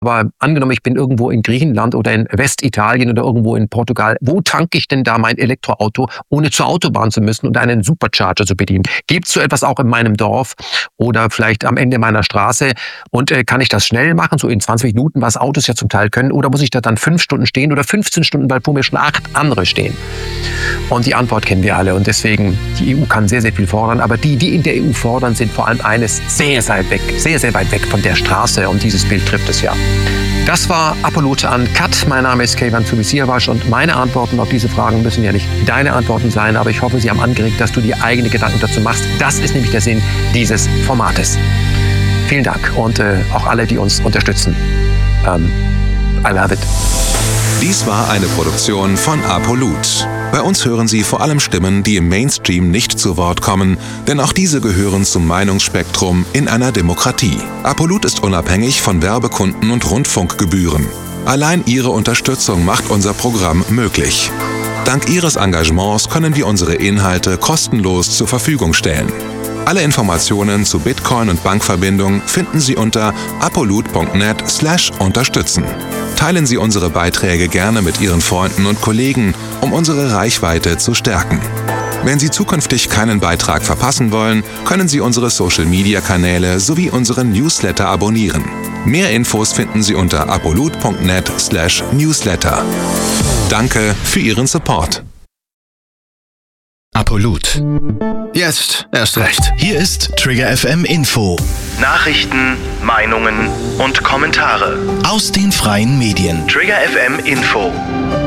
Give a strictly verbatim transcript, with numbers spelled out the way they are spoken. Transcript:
Aber angenommen, ich bin irgendwo in Griechenland oder in Westitalien oder irgendwo in Portugal. Wo tanke ich denn da mein Elektroauto, ohne zur Autobahn zu müssen und einen Supercharger zu bedienen? Gibt es so etwas auch in meinem Dorf oder vielleicht am Ende meiner Straße? Und äh, kann ich das schnell machen, so in zwanzig Minuten, was Autos ja zum Teil können? Oder muss ich da dann fünf Stunden stehen oder fünfzehn Stunden, weil vor mir schon acht andere stehen? Und die Antwort kennen wir alle. Und deswegen, die E U kann sehr, sehr viel fordern. Aber die, die in der E U fordern, sind vor allem eines sehr, sehr weit weg, sehr, sehr weit weg von der Straße. Und dieses Bild trifft es ja. Das war Apollo Uncut. Mein Name ist Keyvan Zubisiavasch und meine Antworten auf diese Fragen müssen ja nicht deine Antworten sein, aber ich hoffe, sie haben angeregt, dass du dir eigene Gedanken dazu machst. Das ist nämlich der Sinn dieses Formates. Vielen Dank und äh, auch alle, die uns unterstützen. Um, I love it. Dies war eine Produktion von Apolut. Bei uns hören Sie vor allem Stimmen, die im Mainstream nicht zu Wort kommen, denn auch diese gehören zum Meinungsspektrum in einer Demokratie. Apolut ist unabhängig von Werbekunden und Rundfunkgebühren. Allein Ihre Unterstützung macht unser Programm möglich. Dank Ihres Engagements können wir unsere Inhalte kostenlos zur Verfügung stellen. Alle Informationen zu Bitcoin und Bankverbindung finden Sie unter apolut punkt net slash unterstützen. Teilen Sie unsere Beiträge gerne mit Ihren Freunden und Kollegen, um unsere Reichweite zu stärken. Wenn Sie zukünftig keinen Beitrag verpassen wollen, können Sie unsere Social-Media-Kanäle sowie unseren Newsletter abonnieren. Mehr Infos finden Sie unter apolut punkt net slash newsletter. Danke für Ihren Support. Apolut. Jetzt erst recht. Hier ist Trigger F M Info. Nachrichten, Meinungen und Kommentare aus den freien Medien. Trigger F M Info.